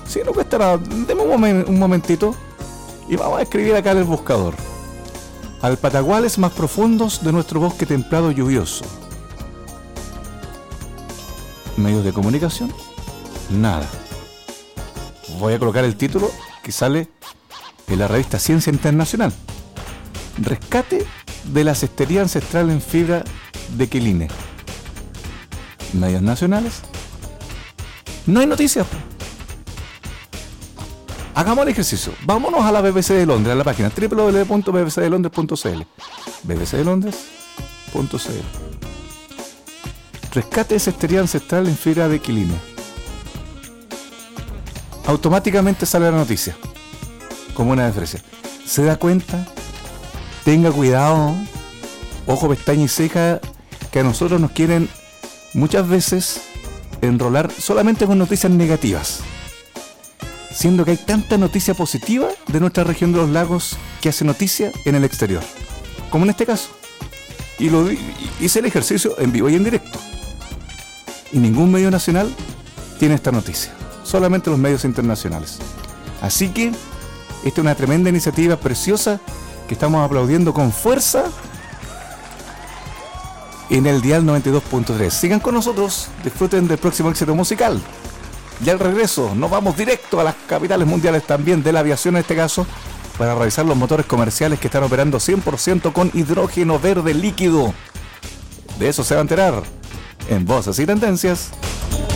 Sí, no cuesta nada. Deme un momentito y vamos a escribir acá en el buscador. Alpataguales más profundos de nuestro bosque templado lluvioso. Medios de comunicación, nada. Voy a colocar el título que sale en la revista Ciencia Internacional. Rescate de la cestería ancestral en fibra de queline. Medios nacionales, no hay noticias. Hagamos el ejercicio. Vámonos a la BBC de Londres, a la página www.bbcdelondres.cl. bbcdelondres.cl. Rescate de cestería ancestral en fibra de queline. Automáticamente sale la noticia como una referencia. ¿Se da cuenta? Tenga cuidado, ojo, pestaña y ceja, que a nosotros nos quieren muchas veces enrolar solamente con noticias negativas, siendo que hay tanta noticia positiva de nuestra región de los lagos que hace noticia en el exterior, como en este caso. Y hice el ejercicio en vivo y en directo, y ningún medio nacional tiene esta noticia, solamente los medios internacionales. Así que esta es una tremenda iniciativa preciosa que estamos aplaudiendo con fuerza en el dial 92.3. Sigan con nosotros, disfruten del próximo éxito musical. Y al regreso nos vamos directo a las capitales mundiales también de la aviación en este caso, para revisar los motores comerciales que están operando 100% con hidrógeno verde líquido. De eso se va a enterar en Voces y Tendencias.